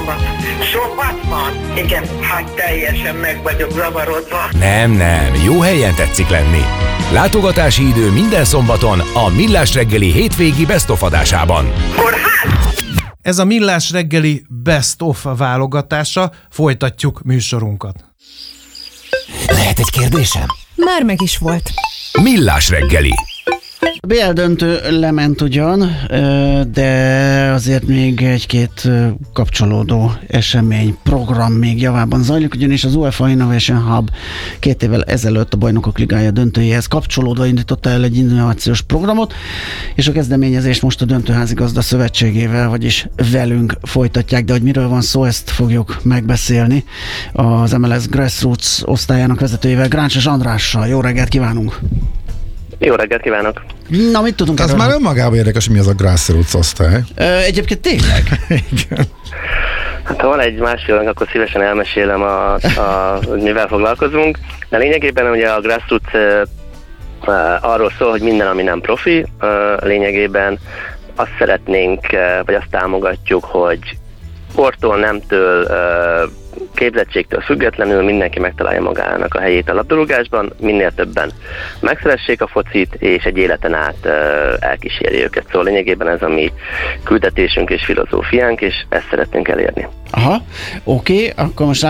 programban. Sokat van? Igen, hát teljesen meg vagyok zavarodva. Nem, jó helyen tetszik lenni. Látogatási idő minden szombaton a Millás reggeli hétvégi Best of adásában. Kórház! Ez a Millás reggeli Best of válogatása, folytatjuk műsorunkat. Lehet egy kérdésem? Már meg is volt. Millás reggeli. A BL döntő lement ugyan, de azért még egy-két kapcsolódó esemény, program még javában zajlik, ugyanis az UEFA Innovation Hub 2 évvel ezelőtt a Bajnokok Ligája döntőjéhez kapcsolódva indította el egy innovációs programot, és a kezdeményezést most a Döntőházigazda Szövetségével, vagyis velünk folytatják, de hogy miről van szó, ezt fogjuk megbeszélni az MLS Grassroots osztályának vezetőjével, Gráncsos Andrással. Jó reggelt kívánunk! Jó reggelt kívánok! Na, mit tudunk erről? Az már önmagában érdekes, hogy mi az a Grassroots osztály. Egyébként tényleg? Igen. Hát ha van egy másfél óránk, akkor szívesen elmesélem, hogy mivel foglalkozunk. De lényegében ugye a Grassroots arról szól, hogy minden, ami nem profi, lényegében azt szeretnénk, vagy azt támogatjuk, hogy sporttól, nemtől, képzettségtől függetlenül mindenki megtalálja magának a helyét a labdarúgásban, minél többen megszeressék a focit, és egy életen át elkíséri őket. Szóval lényegében ez a mi küldetésünk és filozófiánk, és ezt szeretnénk elérni. Aha, oké, akkor most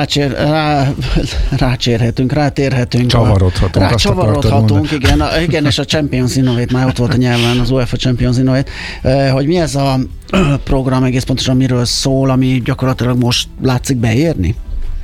rátérhetünk. Csavarodhatunk, igen, és a Champions Innovate már ott volt a nyelven, az UEFA Champions Innovate, hogy mi ez a program, egész pontosan miről szól, ami gyakorlatilag most látszik beérni?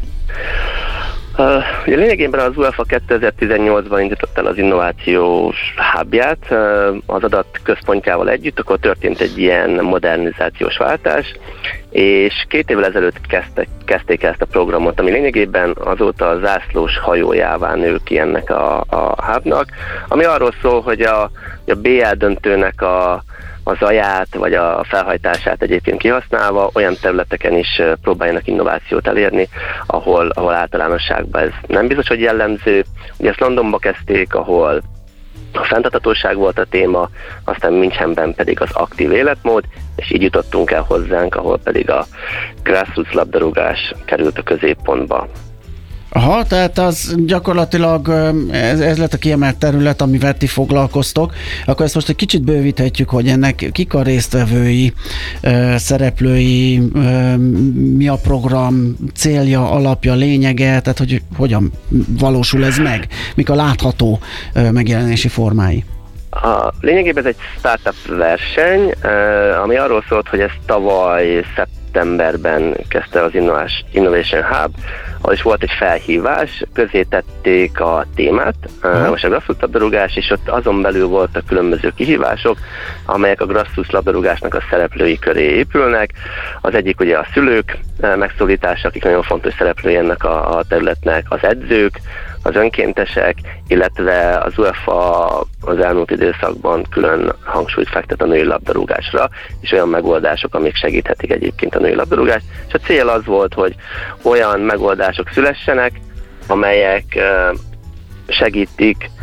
Ugye lényegében az UEFA 2018-ban indított el az innovációs hubját, az adatközpontjával együtt, akkor történt egy ilyen modernizációs váltás, és 2 évvel ezelőtt kezdték ezt a programot, ami lényegében azóta a zászlós hajójává nő ki ennek a hubnak, ami arról szól, hogy a BL döntőnek a zaját, vagy a felhajtását egyébként kihasználva olyan területeken is próbáljanak innovációt elérni, ahol általánosságban ez nem biztos, hogy jellemző. Ugye ezt Londonba kezdték, ahol a fenntarthatóság volt a téma, aztán Münchenben pedig az aktív életmód, és így jutottunk el hozzánk, ahol pedig a grassroots labdarúgás került a középpontba. Aha, tehát az gyakorlatilag ez lett a kiemelt terület, amivel ti foglalkoztok. Akkor ezt most egy kicsit bővíthetjük, hogy ennek kik a résztvevői, szereplői, mi a program célja, alapja, lényege, tehát hogy hogyan valósul ez meg, mik a látható megjelenési formái. Lényegében ez egy startup verseny, ami arról szólt, hogy ezt tavaly szeptemberben kezdte az Innovation Hub, ahol is volt egy felhívás, közé tették a témát, most a grassroots labdarúgás, és ott azon belül voltak különböző kihívások, amelyek a grassroots labdarúgásnak a szereplői köré épülnek. Az egyik ugye a szülők megszólítása, akik nagyon fontos szereplői ennek a területnek, az edzők, az önkéntesek, illetve az UEFA az elmúlt időszakban külön hangsúlyt fektet a női labdarúgásra, és olyan megoldások, amik segíthetik egyébként a női labdarúgást. És a cél az volt, hogy olyan megoldások szülessenek, amelyek segítik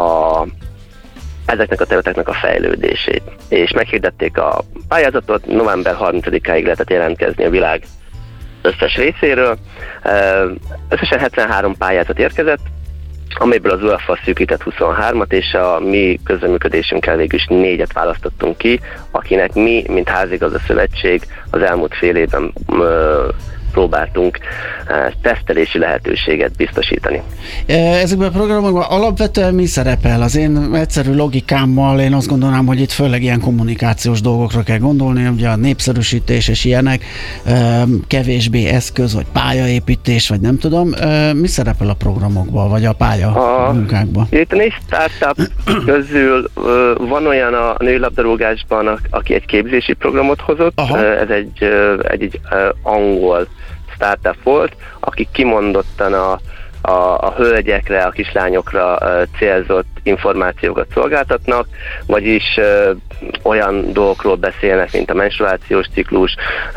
ezeknek a területeknek a fejlődését. És meghirdették a pályázatot, november 30-áig lehetett jelentkezni a világ összes részéről. Összesen 73 pályázat érkezett, amiből az UEFA szűkített 23-at, és a mi közreműködésünkkel végül is 4-et választottunk ki, akinek mi, mint házigazda szövetség az elmúlt fél évben próbáltunk tesztelési lehetőséget biztosítani. Ezekben a programokban alapvetően mi szerepel? Az én egyszerű logikámmal én azt gondolnám, hogy itt főleg ilyen kommunikációs dolgokra kell gondolni, ugye a népszerűsítés és ilyenek, kevésbé eszköz, vagy pályaépítés, vagy nem tudom. Mi szerepel a programokban, vagy a pálya munkákban? Itt a 4 startup közül van olyan a női labdarúgásban, aki egy képzési programot hozott. Ez egy angol startup volt, akik kimondottan a hölgyekre, a kislányokra célzott információkat szolgáltatnak, vagyis olyan dolgokról beszélnek, mint a menstruációs ciklus,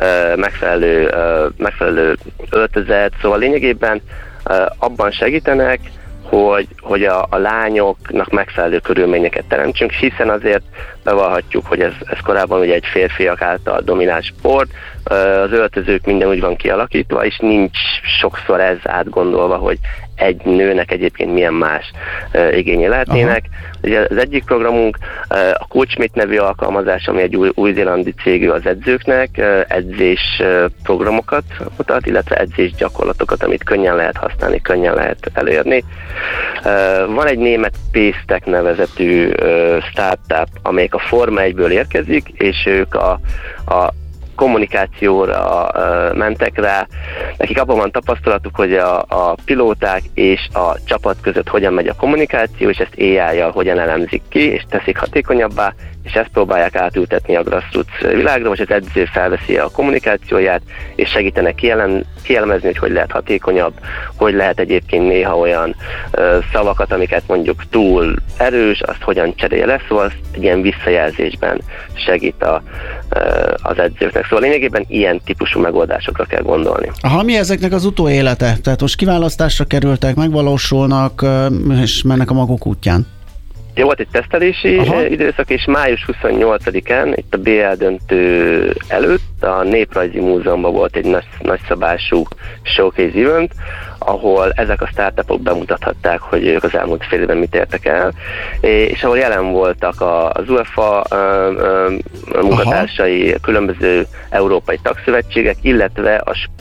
megfelelő öltözet, szóval lényegében abban segítenek, hogy a lányoknak megfelelő körülményeket teremtsünk, hiszen azért bevallhatjuk, hogy ez korábban ugye egy férfiak által dominált sport, az öltözők minden úgy van kialakítva, és nincs sokszor ez átgondolva, hogy egy nőnek egyébként milyen más igényei lehetnének. Ugye az egyik programunk a Coachmate nevű alkalmazás, ami egy új-zélandi cégű az edzőknek, edzés programokat mutat, illetve edzés gyakorlatokat, amit könnyen lehet használni, könnyen lehet elérni. Van egy német Pacetech nevezetű startup, amelyik a Forma 1-ből érkezik, és ők a kommunikációra mentek rá. Nekik abban van tapasztalatuk, hogy a pilóták és a csapat között hogyan megy a kommunikáció, és ezt AI-jal hogyan elemzik ki, és teszik hatékonyabbá, és ezt próbálják átültetni a grassroots világra, most az edző felveszi a kommunikációját, és segítenek kielemezni, hogy lehet hatékonyabb, hogy lehet egyébként néha olyan szavakat, amiket mondjuk túl erős, azt hogyan cserélje le, szóval azt egy ilyen visszajelzésben segít az edzőknek. Szóval lényegében ilyen típusú megoldásokra kell gondolni. Aha, mi ezeknek az utóélete? Tehát most kiválasztásra kerültek, megvalósulnak, és mennek a maguk útján. Ja, volt egy tesztelési időszak, és május 28-án, itt a BL döntő előtt a Néprajzi Múzeumban volt egy nagyszabású showcase event, ahol ezek a startupok bemutathatták, hogy ők az elmúlt fél évben mit értek el, és ahol jelen voltak az UEFA munkatársai, különböző európai tagszövetségek, illetve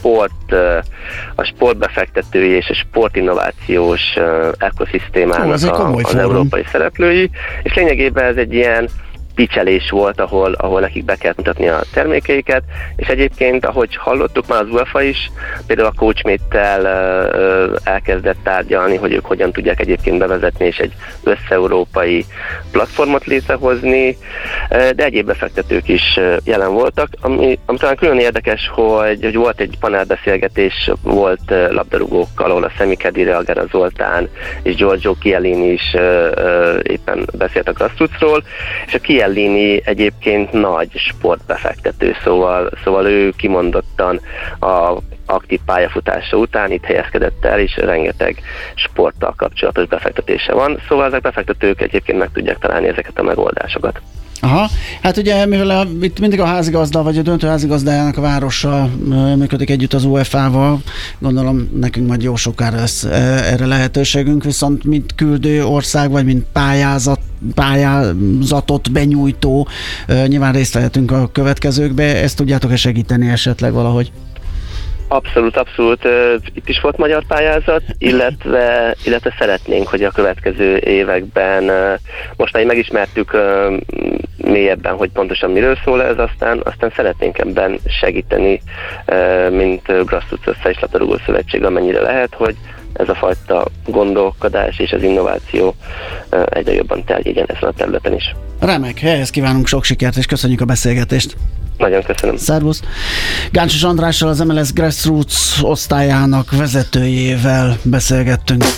a sportbefektetői és a sportinnovációs ökoszisztémának az európai szereplői, és lényegében ez egy ilyen pitchelés volt, ahol nekik be kellett mutatni a termékeiket, és egyébként, ahogy hallottuk már az UEFA is, például a Coachmate-tel elkezdett tárgyalni, hogy ők hogyan tudják egyébként bevezetni, és egy összeurópai platformot létrehozni, de egyéb befektetők is jelen voltak. Ami talán külön érdekes, hogy volt egy panelbeszélgetés, volt labdarúgókkal, ahol a Szemi Khedira, Agera Zoltán és Giorgio Chiellini is éppen beszélt a grassrootsról, és a Chiellini egyébként nagy sportbefektető, szóval ő kimondottan a aktív pályafutása után itt helyezkedett el, és rengeteg sporttal kapcsolatos befektetése van, szóval ezek befektetők egyébként meg tudják találni ezeket a megoldásokat. Aha, hát ugye mivel itt mindig a házigazda, vagy a döntő házigazdájának a városa működik együtt az UEFA-val, gondolom nekünk majd jó sokára lesz erre lehetőségünk, viszont mint küldő ország, vagy mint pályázatot benyújtó, nyilván részt vehetünk a következőkbe, ezt tudjátok-e segíteni esetleg valahogy? Abszolút. Itt is volt magyar pályázat, illetve szeretnénk, hogy a következő években, most már megismertük mélyebben, hogy pontosan miről szól ez, aztán szeretnénk ebben segíteni, mint Grassroots Össze- és Labdarúgó Szövetség, amennyire lehet, hogy ez a fajta gondolkodás és az innováció egyre jobban terjedjen ezen a területen is. Remek, ehhez kívánunk sok sikert, és köszönjük a beszélgetést. Nagyon köszönöm. Szervusz! Gáncsos Andrással, az MLS Grassroots osztályának vezetőjével beszélgettünk.